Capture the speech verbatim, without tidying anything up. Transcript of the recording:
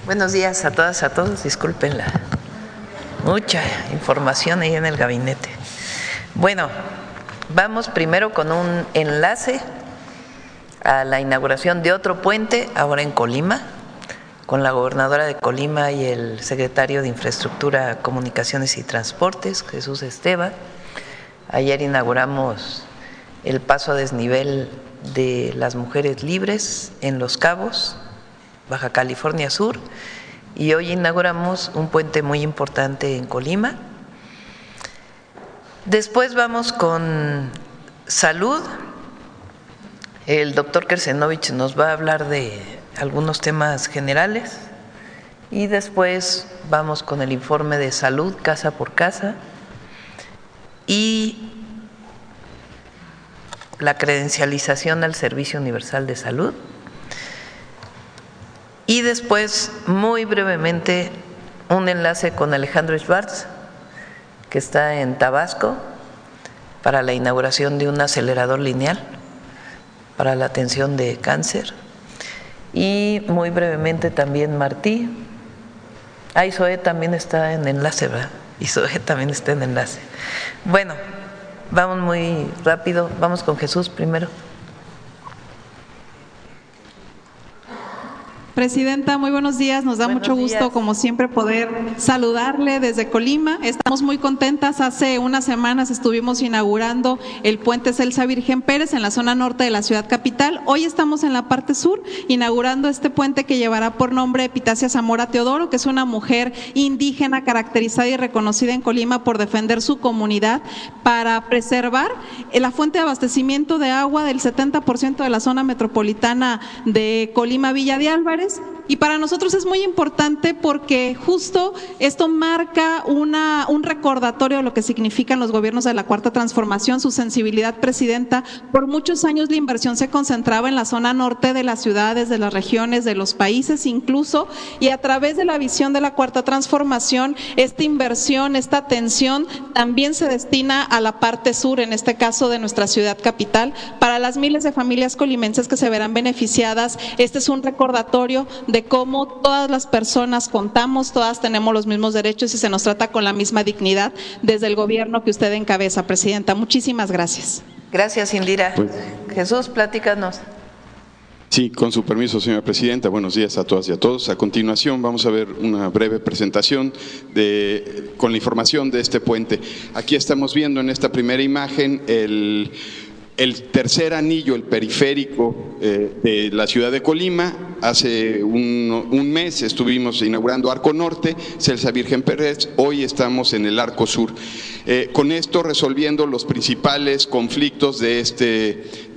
Buenos días a todas, a todos. Disculpen la mucha información ahí en el gabinete. Bueno, vamos primero con un enlace a la inauguración de otro puente, ahora en Colima, con la gobernadora de Colima y el secretario de Infraestructura, Comunicaciones y Transportes, Jesús Esteva. Ayer inauguramos el paso a desnivel de las mujeres libres en Los Cabos, Baja California Sur, y hoy inauguramos un puente muy importante en Colima. Después vamos con salud. El doctor Kersenovich nos va a hablar de algunos temas generales y después vamos con el informe de salud casa por casa y la credencialización al Servicio Universal de Salud. Y después, muy brevemente, un enlace con Alejandro Schwartz, que está en Tabasco, para la inauguración de un acelerador lineal para la atención de cáncer. Y muy brevemente también Martí. Ah, Isoe también está en enlace, ¿verdad? Isoe también está en enlace. Bueno, vamos muy rápido, vamos con Jesús primero. Presidenta, muy buenos días. Nos da buenos mucho gusto, días. como siempre, poder saludarle desde Colima. Estamos muy contentas. Hace unas semanas estuvimos inaugurando el puente Celsa Virgen Pérez en la zona norte de la ciudad capital. Hoy estamos en la parte sur, inaugurando este puente que llevará por nombre Epitacia Zamora Teodoro, que es una mujer indígena caracterizada y reconocida en Colima por defender su comunidad para preservar la fuente de abastecimiento de agua del setenta por ciento de la zona metropolitana de Colima, Villa de Álvarez. Y para nosotros es muy importante porque justo esto marca una, un recordatorio de lo que significan los gobiernos de la Cuarta Transformación, su sensibilidad, Presidenta. Por muchos años la inversión se concentraba en la zona norte de las ciudades, de las regiones, de los países incluso, y a través de la visión de la Cuarta Transformación, esta inversión, esta atención también se destina a la parte sur, en este caso de nuestra ciudad capital. Para las miles de familias colimenses que se verán beneficiadas, este es un recordatorio de cómo todas las personas contamos, todas tenemos los mismos derechos y se nos trata con la misma dignidad desde el gobierno que usted encabeza, Presidenta. Muchísimas gracias. Gracias, Indira. Pues, Jesús, platícanos. Sí, con su permiso, señora Presidenta. Buenos días a todas y a todos. A continuación vamos a ver una breve presentación de, con la información de este puente. Aquí estamos viendo en esta primera imagen el… El tercer anillo, el periférico eh, de la ciudad de Colima. Hace un, un mes estuvimos inaugurando Arco Norte, Celsa Virgen Pérez, hoy estamos en el Arco Sur. Eh, con esto resolviendo los principales conflictos de este,